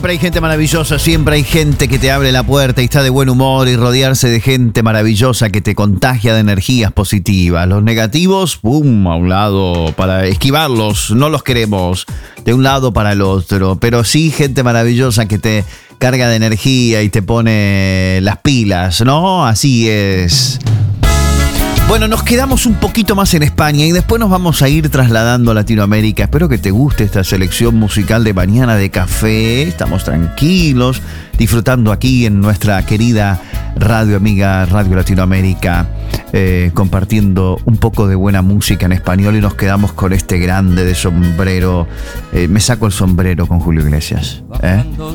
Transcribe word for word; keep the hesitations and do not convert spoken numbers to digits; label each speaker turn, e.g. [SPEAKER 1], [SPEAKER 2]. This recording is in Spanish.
[SPEAKER 1] Siempre hay gente maravillosa, siempre hay gente que te abre la puerta y está de buen humor, y rodearse de gente maravillosa que te contagia de energías positivas. Los negativos, pum, a un lado para esquivarlos, no los queremos de un lado para el otro, pero sí gente maravillosa que te carga de energía y te pone las pilas, ¿no? Así es. Bueno, nos quedamos un poquito más en España y después nos vamos a ir trasladando a Latinoamérica. Espero que te guste esta selección musical de mañana de café. Estamos tranquilos, disfrutando aquí en nuestra querida radio amiga Radio Latinoamérica, eh, compartiendo un poco de buena música en español, y nos quedamos con este grande de sombrero. Eh, me saco el sombrero con Julio Iglesias, ¿eh?